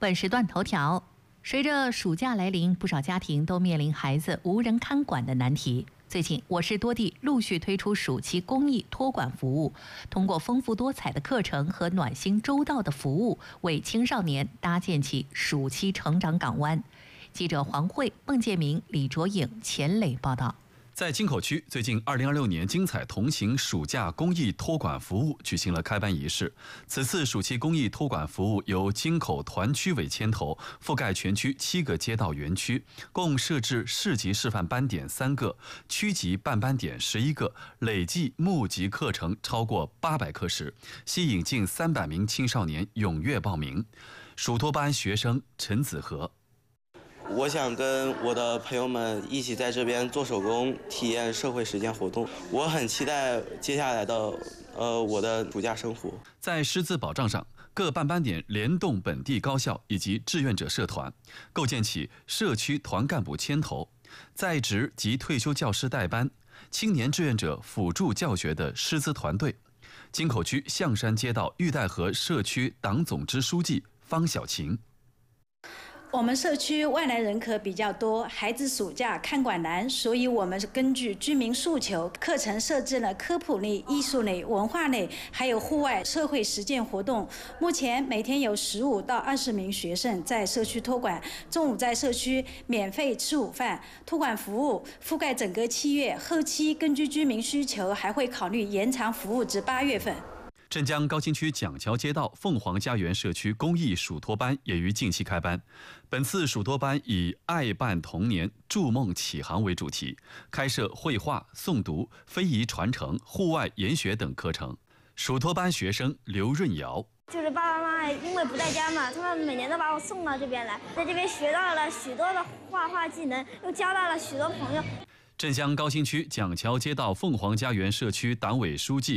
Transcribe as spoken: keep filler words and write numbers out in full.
本时段头条：随着暑假来临，不少家庭都面临孩子无人看管的难题。最近，我市多地陆续推出暑期公益托管服务，通过丰富多彩的课程和暖心周到的服务，为青少年搭建起暑期成长港湾。记者黄慧、孟建明、李卓颖、钱磊报道。 在京口区，最近二零二六年精彩同行暑假公益托管服务举行了开班仪式。此次暑期公益托管服务由京口团区委牵头，覆盖全区七个街道园区，共设置市级示范班点三个，区级办班点十一个，累计募集课程超过八百课时，吸引近三百名青少年踊跃报名。暑托班学生陈子和。 我想跟我的朋友们一起在这边做手工，体验社会实践活动。我很期待接下来的呃我的暑假生活。 在师资保障上，各办班点联动本地高校以及志愿者社团，构建起社区团干部牵头、在职及退休教师带班、青年志愿者辅助教学的师资团队。京口区象山街道玉带河社区党总支书记方小琴。 我们社区外来人口比较多，孩子暑假看管难，所以我们是根据居民诉求，课程设置了科普类、艺术类、文化类，还有户外社会实践活动。目前每天有十五到二十名学生在社区托管，中午在社区免费吃午饭。托管服务覆盖整个七月，后期根据居民需求，还会考虑延长服务至八月份。 镇江高新区蒋桥街道凤凰家园社区公益暑托班也于近期开班。本次暑托班以爱伴童年、筑梦启航为主题，开设绘画、诵读、非遗传承、户外研学等课程。暑托班学生刘润瑶。 就是爸爸妈妈因为不在家嘛，他们每年都把我送到这边来，在这边学到了许多的画画技能，又交到了许多朋友。 镇江高新区蒋桥街道凤凰家园社区党委书记